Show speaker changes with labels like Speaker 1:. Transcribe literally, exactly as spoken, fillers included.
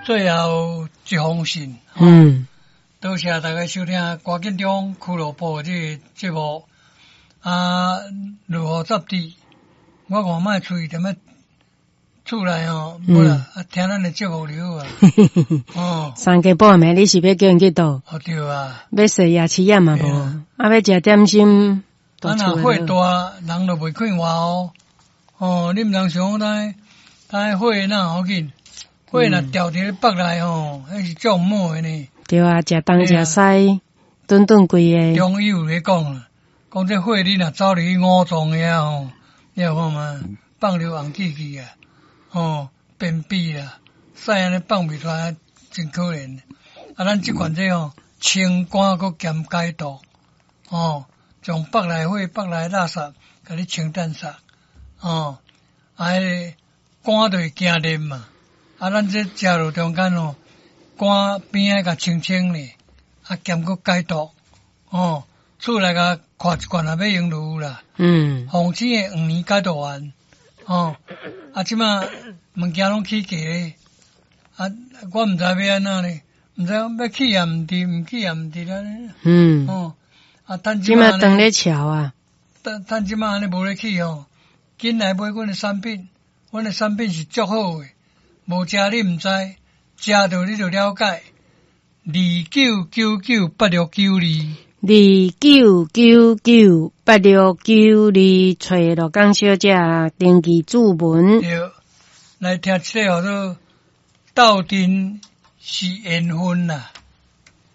Speaker 1: 最后一封信。
Speaker 2: 嗯，
Speaker 1: 多谢大家收听郭建中俱乐部这个节目。啊，如何十滴？我看卖出去踮咧厝内吼，无啦，啊听咱的节目就好啊。哦，
Speaker 2: 三更半暝你是要叫人去倒？
Speaker 1: 哦对啊，
Speaker 2: 要洗牙齿炎嘛无？啊要食点心。
Speaker 1: 啊若火大，人就袂快活哦。哦，你毋通想呾呾火哪好紧？火若掉伫咧腹内吼，迄是足猛的呢。
Speaker 2: 对啊，食东食西，顿顿规个。
Speaker 1: 中医有咧讲啊，讲这火你若走入去五脏遐吼，你有看嘛？放流红气气啊，哦，便秘啦，屎安尼放袂出来，真可怜。啊，咱即款这吼，清肝佮兼解毒，哦，从腹内火、腹内垃圾，甲你清淡煞，哦，啊，迄肝就会惊热嘛，啊，咱这食落中间哦，肝边仔甲清清咧，啊，兼佮解毒，哦，厝内甲看一罐也要用就有啦。
Speaker 2: 嗯，
Speaker 1: 红星的黄年解毒丸，哦，啊，即马物件拢起价咧，啊，我毋知要安怎咧，毋知要起也毋伫，毋起也毋伫啦。
Speaker 2: 嗯，
Speaker 1: 哦，啊，等
Speaker 2: 即马当咧桥啊，
Speaker 1: 等等即马安尼无咧起哦，紧来买阮的产品，阮的产品是足好诶，无食你毋知，食着你就了解。二九九九八六九二。
Speaker 2: 二九九九八六九二，找罗江小姐登记注文。
Speaker 1: 对，来听这个叫做斗阵是缘分啦。